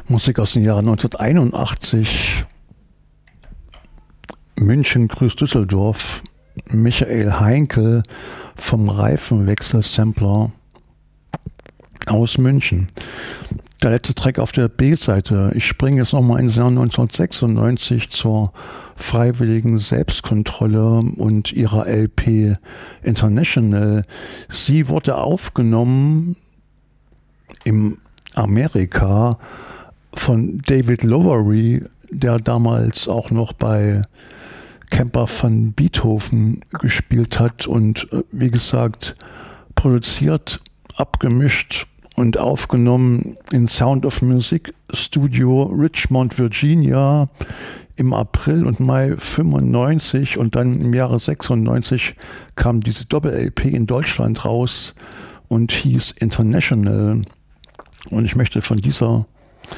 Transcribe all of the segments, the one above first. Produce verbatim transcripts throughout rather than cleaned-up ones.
Musik aus dem Jahre neunzehnhunderteinundachtzig. München grüßt Düsseldorf. Michael Heinkel vom Reifenwechsel-Sampler aus München. Der letzte Track auf der B-Seite. Ich springe jetzt nochmal ins Jahr neunzehnhundertsechsundneunzig zur freiwilligen Selbstkontrolle und ihrer L P International. Sie wurde aufgenommen im Amerika von David Lowery, der damals auch noch bei Camper van Beethoven gespielt hat und wie gesagt produziert, abgemischt und aufgenommen in Sound of Music Studio Richmond, Virginia im April und Mai fünfundneunzig, und dann im Jahre sechsundneunzig kam diese Doppel-L P in Deutschland raus und hieß International. Und ich möchte von dieser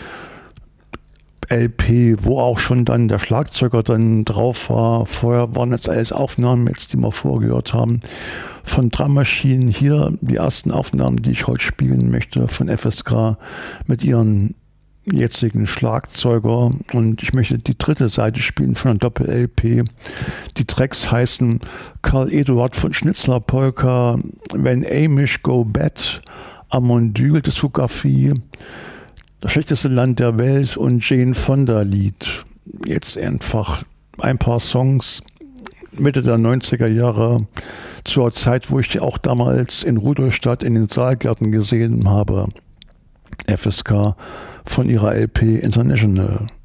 L P, wo auch schon dann der Schlagzeuger dann drauf war, vorher waren jetzt alles Aufnahmen, jetzt die wir vorgehört haben, von Drum Machine, hier die ersten Aufnahmen, die ich heute spielen möchte, von F S K mit ihren jetzigen Schlagzeuger, und ich möchte die dritte Seite spielen von der Doppel-L P. Die Tracks heißen Karl Eduard von Schnitzler Polka, When Amish Go Bad, Amondyl Diskografie, Das schlechteste Land der Welt und Jane Fonda Lied. Jetzt einfach ein paar Songs Mitte der neunziger Jahre, zur Zeit, wo ich die auch damals in Rudolstadt in den Saalgärten gesehen habe. F S K von ihrer L P International.